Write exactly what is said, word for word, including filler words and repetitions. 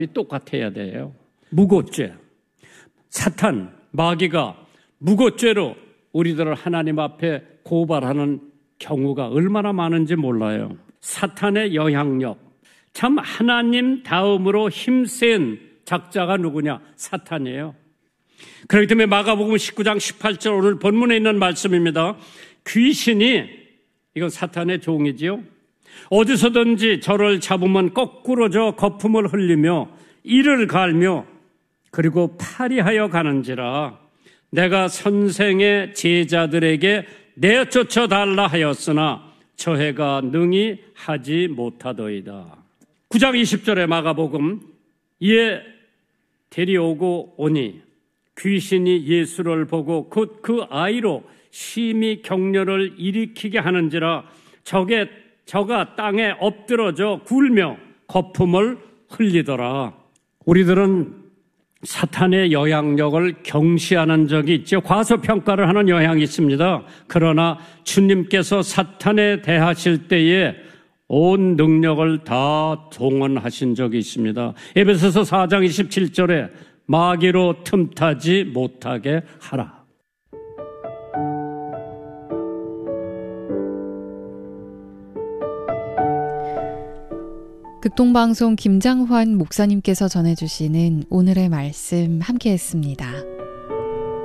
똑같아야 돼요. 무고죄. 사탄, 마귀가 무고죄로 우리들을 하나님 앞에 고발하는 경우가 얼마나 많은지 몰라요. 사탄의 영향력. 참 하나님 다음으로 힘센 작자가 누구냐? 사탄이에요. 그렇기 때문에 마가복음 십구 장 십팔 절 오늘 본문에 있는 말씀입니다. 귀신이, 이건 사탄의 종이지요. 어디서든지 저를 잡으면 거꾸로져 거품을 흘리며 이를 갈며 그리고 파리하여 가는지라 내가 선생의 제자들에게 내쫓아 달라 하였으나 저희가 능히 하지 못하더이다. 구 장 이십 절에 마가복음 이에 데려오고 오니 귀신이 예수를 보고 곧 그 아이로 심히 격려를 일으키게 하는지라 저게 저가 땅에 엎드러져 굴며 거품을 흘리더라. 우리들은 사탄의 영향력을 경시하는 적이 있죠. 과소평가를 하는 영향이 있습니다. 그러나 주님께서 사탄에 대하실 때에 온 능력을 다 동원하신 적이 있습니다. 에베소서 사 장 이십칠 절에 마귀로 틈타지 못하게 하라. 극동방송 김장환 목사님께서 전해주시는 오늘의 말씀 함께했습니다.